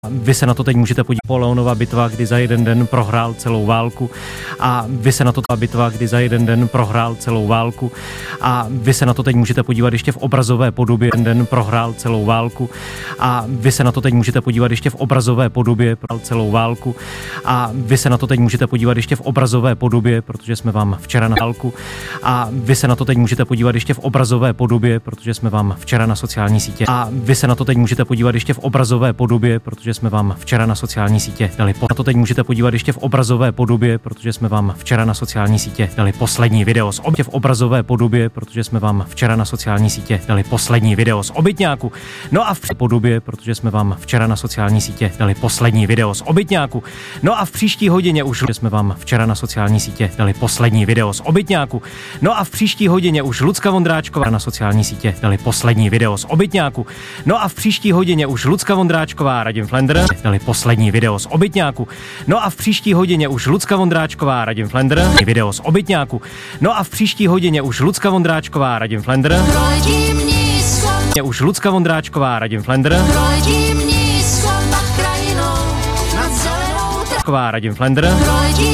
Vy se na to teď můžete podívat. Napoleonova bitva, kdy za jeden den prohrál celou válku. A vy se na to bitva, kdy za jeden den prohrál celou válku. A vy se na to teď můžete podívat ještě v obrazové podobě. Jeden den prohrál celou válku. A vy se na to teď můžete podívat ještě v obrazové podobě. Prohrál celou válku. A vy se na to teď můžete podívat ještě v obrazové podobě, protože jsme vám včera na válku. A vy se na to teď můžete podívat ještě v obrazové podobě, protože jsme vám včera na sociální sítě. A vy se na to teď můžete podívat ještě v obrazové podobě, protože jsme vám včera na sociální sítě dali. Na to teď můžete podívat ještě v obrazové podobě, protože jsme vám včera na sociální sítě dali poslední video v obrazové podobě, protože jsme vám včera na sociální sítě dali poslední video z obytňáku. No a v podobě, protože jsme vám včera na sociální sítě dali poslední video z obytňáku. No a v příští hodině už jsme vám včera na sociální sítě dali poslední video z obytňáku. No a v příští hodině už Lucka Vondráčková na sociální sítě dali poslední video z obytňáku. No a v příští hodině už Lucka Vondráčková, Radim Flender dali poslední video z obytňáku. No a v příští hodině už Lucka Vondráčková, Radim Flender video z obytňáku. No a v příští hodině už Lucka Vondráčková, Radim Flender už Lucka Vondráčková, Radim Flender Radim Flender